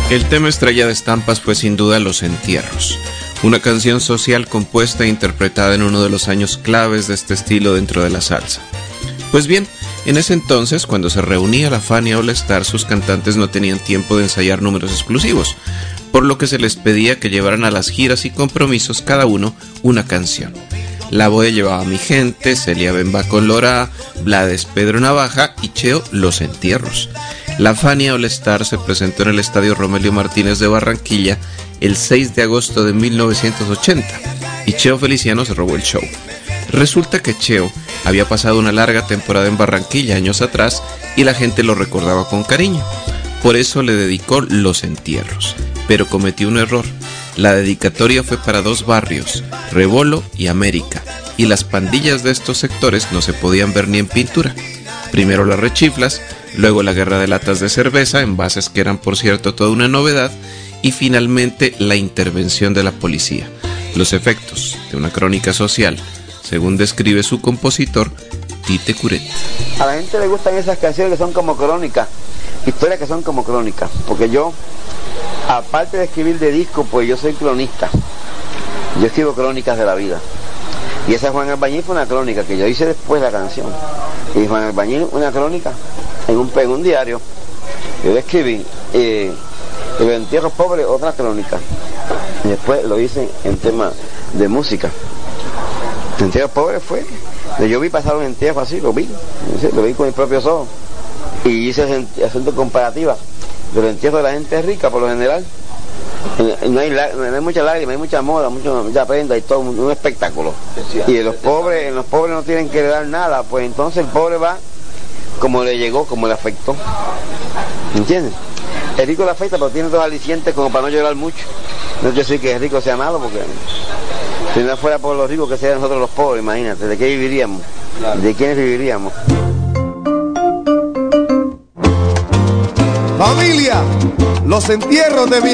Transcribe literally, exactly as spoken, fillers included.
El tema estrella de Estampas fue sin duda Los Entierros, una canción social compuesta e interpretada en uno de los años claves de este estilo dentro de la salsa. Pues bien, en ese entonces, cuando se reunía la Fania All Star, sus cantantes no tenían tiempo de ensayar números exclusivos, por lo que se les pedía que llevaran a las giras y compromisos cada uno una canción. La Boe llevaba Mi Gente, Celia Bemba con Lora, Blades Pedro Navaja y Cheo Los Entierros. La Fania All Star se presentó en el Estadio Romelio Martínez de Barranquilla el seis de agosto de mil novecientos ochenta y Cheo Feliciano se robó el show. Resulta que Cheo había pasado una larga temporada en Barranquilla años atrás y la gente lo recordaba con cariño. Por eso le dedicó Los Entierros, pero cometió un error. La dedicatoria fue para dos barrios, Rebolo y América, y las pandillas de estos sectores no se podían ver ni en pintura. Primero las rechiflas, luego la guerra de latas de cerveza, envases que eran por cierto toda una novedad, y finalmente la intervención de la policía. Los efectos de una crónica social, según describe su compositor, Tite Curet. A la gente le gustan esas canciones que son como crónicas, historias que son como crónicas, porque yo, aparte de escribir de disco, pues yo soy cronista. Yo escribo crónicas de la vida. Y esa Juan Albañil fue una crónica que yo hice después de la canción. Y Juan Albañil, una crónica en un, en un diario. Yo le escribí, eh, Los Entierros Pobres, otra crónica. Y después lo hice en tema de música. Los Entierros Pobres fue, yo vi pasar un entierro así, lo vi, lo vi con mis propios ojos. Y hice asunto comparativa de los entierros de la gente rica, por lo general. No hay, no hay mucha lágrima, hay mucha moda, mucho, mucha prenda y todo, un, un espectáculo. Y de los pobres, los pobres no tienen que dar nada, pues entonces el pobre va como le llegó, como le afectó. ¿Entiendes? El rico le afecta, pero tiene dos alicientes como para no llorar mucho. No quiero decir que el rico sea malo, porque si no fuera por los ricos que sean nosotros los pobres, imagínate, ¿de qué viviríamos? ¿De quiénes viviríamos? Familia, Los Entierros de Mi